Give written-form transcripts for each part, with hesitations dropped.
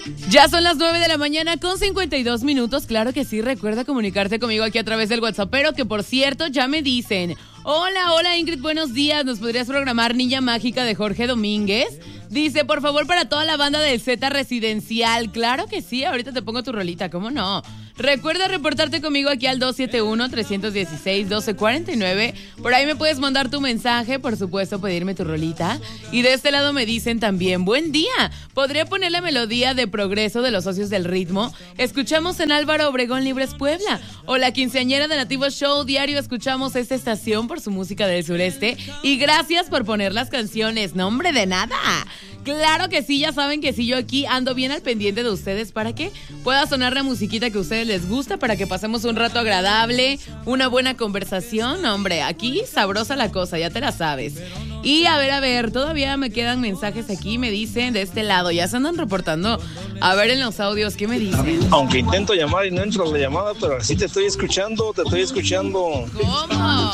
Ya son las 9 de la mañana con 52 minutos. Claro que sí, recuerda comunicarte conmigo aquí a través del WhatsApp. Pero que por cierto, ya me dicen: hola Ingrid, buenos días. ¿Nos podrías programar Niña Mágica de Jorge Domínguez? Dice, por favor, para toda la banda del Z Residencial. Claro que sí, ahorita te pongo tu rolita, ¿cómo no? Recuerda reportarte conmigo aquí al 271-316-1249. Por ahí me puedes mandar tu mensaje, por supuesto, pedirme tu rolita. Y de este lado me dicen también, buen día. ¿Podría poner la melodía de Progreso de los Socios del Ritmo? Escuchamos en Álvaro Obregón Libres Puebla. O la quinceañera de Nativo Show Diario. Escuchamos esta estación por su música del sureste. Y gracias por poner las canciones. No, hombre, de nada. Claro que sí, ya saben que sí, yo aquí ando bien al pendiente de ustedes para que pueda sonar la musiquita que a ustedes les gusta, para que pasemos un rato agradable, una buena conversación. Hombre, aquí sabrosa la cosa, ya te la sabes. Y a ver, todavía me quedan mensajes aquí, me dicen de este lado, ya se andan reportando. A ver en los audios, ¿qué me dicen? Aunque intento llamar y no entro a la llamada, pero sí te estoy escuchando. ¿Cómo?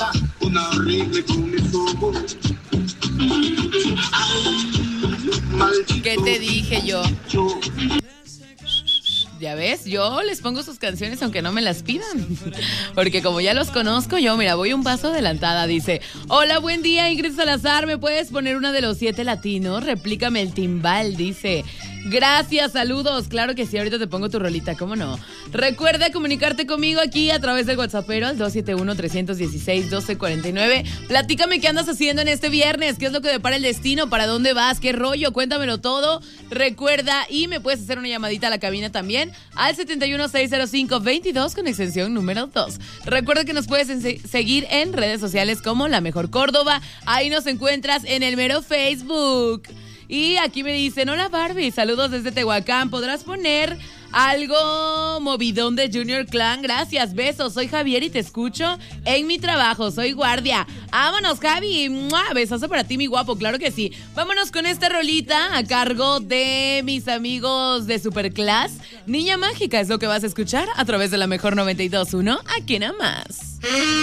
¿Qué te dije yo? Ya ves, yo les pongo sus canciones aunque no me las pidan. Porque como ya los conozco, yo, mira, voy un paso adelantada. Dice, hola, buen día, Ingrid Salazar. ¿Me puedes poner una de los 7 latinos? Replícame el timbal, dice. Gracias, saludos. Claro que sí, ahorita te pongo tu rolita, ¿cómo no? Recuerda comunicarte conmigo aquí a través del WhatsAppero al 271-316-1249. Platícame qué andas haciendo en este viernes, qué es lo que depara el destino, para dónde vas, qué rollo, cuéntamelo todo. Recuerda, y me puedes hacer una llamadita a la cabina también al 7160522 con extensión número 2. Recuerda que nos puedes seguir en redes sociales como La Mejor Córdoba. Ahí nos encuentras en el mero Facebook. Y aquí me dicen, hola Barbie, saludos desde Tehuacán. ¿Podrás poner algo movidón de Junior Clan? Gracias, besos. Soy Javier y te escucho en mi trabajo. Soy guardia. Vámonos, Javi. ¡Mua! Besazo para ti, mi guapo. Claro que sí. Vámonos con esta rolita a cargo de mis amigos de Superclass. Niña Mágica es lo que vas a escuchar a través de La Mejor 92.1. Aquí nada más.